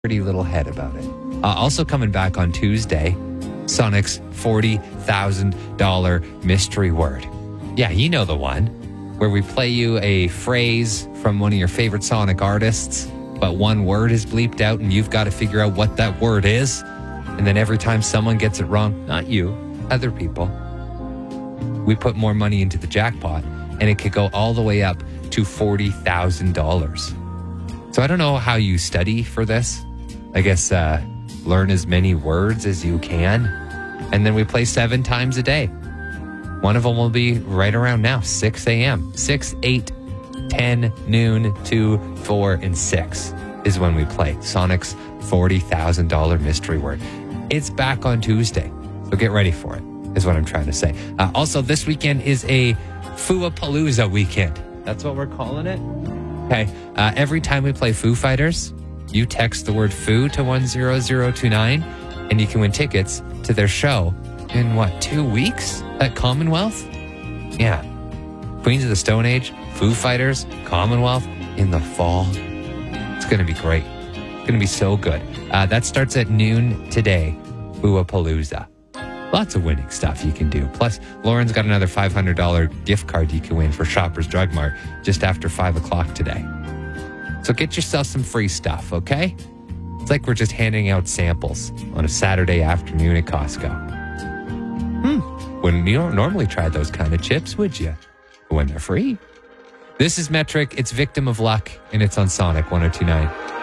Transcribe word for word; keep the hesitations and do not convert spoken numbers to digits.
pretty little head about it. Uh, also coming back on Tuesday, Sonic's forty thousand dollars mystery word. Yeah, you know the one where we play you a phrase from one of your favorite Sonic artists, but one word is bleeped out and you've got to figure out what that word is. And then every time someone gets it wrong, not you, other people, we put more money into the jackpot and it could go all the way up to forty thousand dollars. So I don't know how you study for this. I guess uh, learn as many words as you can. And then we play seven times a day. One of them will be right around now, six a.m. six, eight, ten, noon, two, four, and six is when we play Sonic's forty thousand dollars mystery word. It's back on Tuesday, so get ready for it, is what I'm trying to say. Uh, also, this weekend is a Foo-a-Palooza weekend. That's what we're calling it. Okay, uh, every time we play Foo Fighters, you text the word Foo to one zero zero two nine, and you can win tickets to their show in, what, two weeks at Commonwealth? Yeah. Queens of the Stone Age, Foo Fighters, Commonwealth in the fall. It's going to be great. It's going to be so good. Uh, that starts at noon today, Foo-a-Palooza. Lots of winning stuff you can do. Plus, Lauren's got another five hundred dollars gift card you can win for Shoppers Drug Mart just after five o'clock today. So get yourself some free stuff, okay? It's like we're just handing out samples on a Saturday afternoon at Costco. Hmm, wouldn't you don't normally try those kind of chips, would you? When they're free. This is Metric, it's Victim of Luck, and it's on Sonic one oh two point nine.